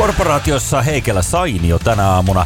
Korporaatiossa Heikelä Sainio tänä aamuna.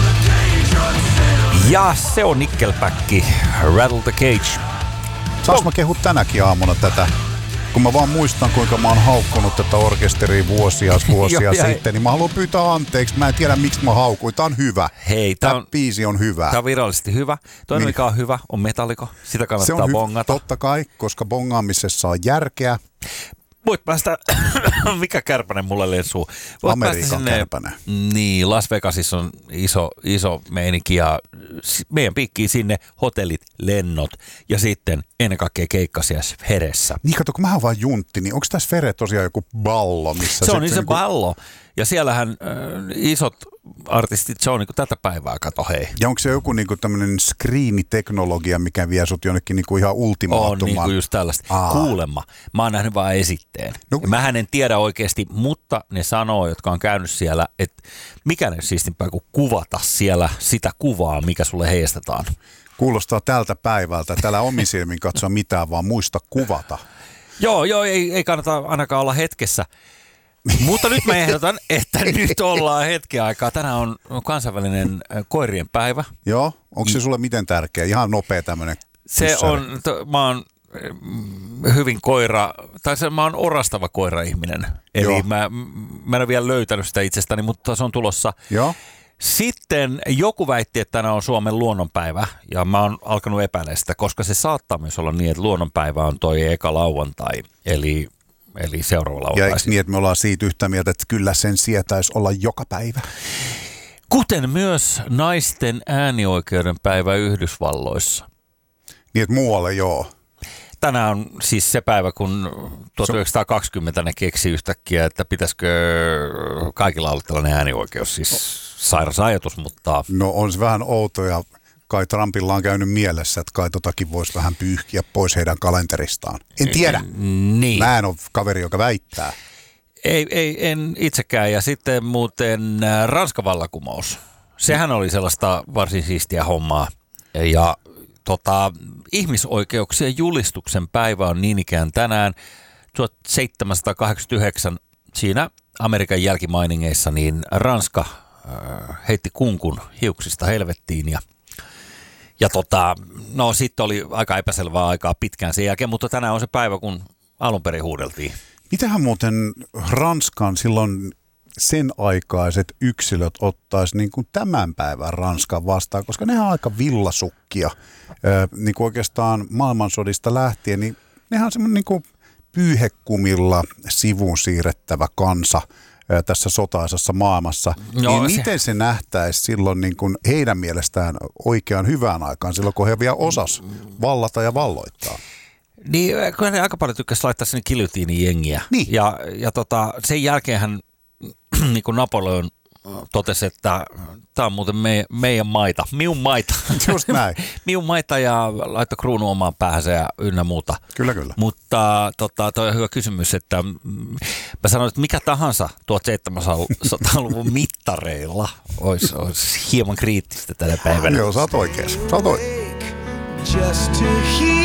Ja se on Nickelback, Rattle the Cage. Saanko mä kehua tänäkin aamuna tätä? Kun mä vaan muistan, kuinka mä oon haukkunut tätä orkesteria vuosia sitten, niin mä haluan pyytää anteeksi. Mä en tiedä, miksi mä haukuin. Tää on hyvä. Hei, tää biisi on hyvä. Tää on virallisesti hyvä. Toinen, mikä on hyvä, on Metallica. Sitä kannattaa bongata. Totta kai, koska bongaamisessa on järkeä. Voit päästä, mikä kärpänen mulle lensuu? Amerikan kärpänen. Niin, Las Vegasissa on iso meininki ja meidän piikkii sinne hotellit, lennot ja sitten ennen kaikkea keikkasias Feressä. Niin kato, kun mä oon vaan juntti, niin onko tässä Fere tosiaan joku ballo? Missä se on niin se ballo. Ja siellähän isot artistit, se on niin kuin tätä päivää, kato hei. Ja onko se joku niin kuin tämmöinen screeniteknologia, mikä vie sut jonnekin niin kuin ihan ultimaattumaan? On niin kuin just tällaista. Kuulemma. Mä oon nähnyt vaan esitteen. No, mähän en tiedä oikeasti, mutta ne sanoo, jotka on käynyt siellä, että mikä ne siistimpää kuin kuvata siellä sitä kuvaa, mikä sulle heijastetaan. Kuulostaa tältä päivältä. Täällä omin silmin katsoa mitään, vaan muista kuvata. Joo, ei kannata ainakaan olla hetkessä. Mutta nyt mä ehdotan, että nyt ollaan hetken aikaa. Tänään on kansainvälinen koirien päivä. Joo, onko se sulle miten tärkeä? Ihan nopea tämmöinen se on, mä oon hyvin mä oon orastava koira-ihminen. Eli mä en ole vielä löytänyt sitä itsestäni, mutta se on tulossa. Joo. Sitten joku väitti, että tänään on Suomen luonnonpäivä, ja mä oon alkanut epäillä sitä, koska se saattaa myös olla niin, että luonnonpäivä on toi eka lauantai, eli seuraava lauantai. Ja eikö niin, että me ollaan siitä yhtä mieltä, että kyllä sen sietäisi olla joka päivä? Kuten myös naisten äänioikeuden päivä Yhdysvalloissa. Niin, että muualle joo. Tänään on siis se päivä, kun 1920 ne keksi yhtäkkiä, että pitäisikö kaikilla olla tällainen äänioikeus. Siis sairas ajatus, mutta... No on se vähän outo ja kai Trumpilla on käynyt mielessä, että kai totakin voisi vähän pyyhkiä pois heidän kalenteristaan. En tiedä. Niin. Mä en ole kaveri, joka väittää. En itsekään. Ja sitten muuten Ranskan vallankumous. Sehän oli sellaista varsin siistiä hommaa. Ja ihmisoikeuksien julistuksen päivä on niin ikään tänään 1789 siinä Amerikan jälkimainingeissa, niin Ranska heitti kunkun hiuksista helvettiin ja sitten oli aika epäselvää aikaa pitkään sen jälkeen, mutta tänään on se päivä, kun alun perin huudeltiin. Mitähän muuten Ranskan silloin sen aikaiset yksilöt ottaisi niin kuin tämän päivän Ranskan vastaan, koska nehän on aika villasukkia. Niin kuin oikeastaan maailmansodista lähtien, niin nehän on semmoinen niin kuin pyyhekumilla sivuun siirrettävä kansa tässä sotaisessa maailmassa. Niin miten se nähtäisi silloin niin kuin heidän mielestään oikeaan hyvään aikaan, silloin kun he vielä osas vallata ja valloittaa? Niin, kun he aika paljon tykkäsi laittaa sinne kiljotiinin jengiä. Niin. Ja sen jälkeenhän niin kuin Napoleon totesi, että tämä on muuten meidän maita, minun maita. Just näin. Minun maita ja laittoi kruunu omaan päähänsä ja ynnä muuta. Kyllä. Mutta toi on hyvä kysymys, että mä sanoin, että mikä tahansa 1700-luvun mittareilla olisi hieman kriittistä tänä päivänä. Joo, sä oot oikeassa. Just to hear